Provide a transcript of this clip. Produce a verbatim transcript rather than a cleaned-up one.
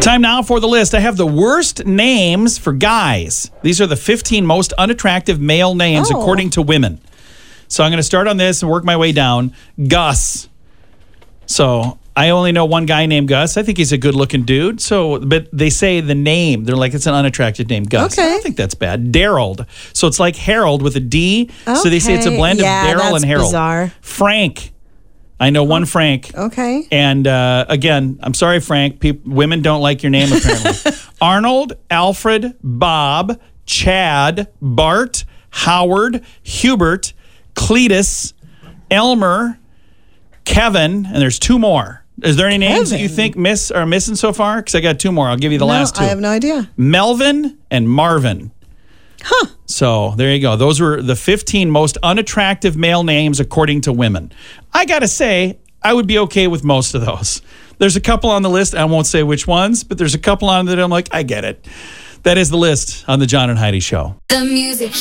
Time now for the list. I have the worst names for guys. These are the fifteen most unattractive male names Oh. according to women. So I'm going to start on this and work my way down. Gus. So I only know one guy named Gus. I think he's a good-looking dude. So, but they say the name. They're like, it's an unattractive name, Gus. Okay. I don't think that's bad. Daryl. So it's like Harold with a D. So they say it's a Okay. blend Yeah, of Daryl that's and Harold. bizarre. Frank. I know one Frank. Okay. And uh, again, I'm sorry, Frank. Peop women don't like your name, apparently. Arnold, Alfred, Bob, Chad, Bart, Howard, Hubert, Cletus, Elmer, Kevin, and there's two more. Is there any names that you Kevin? think miss are missing so far? Because I got two more. I'll give you the No, last two. I have no idea. Melvin and Marvin. Huh. So there you go. Those were the fifteen most unattractive male names according to women. I got to say, I would be okay with most of those. There's a couple on the list. I won't say which ones, but there's a couple on that I'm like, I get it. That is the list on the John and Heidi Show. The music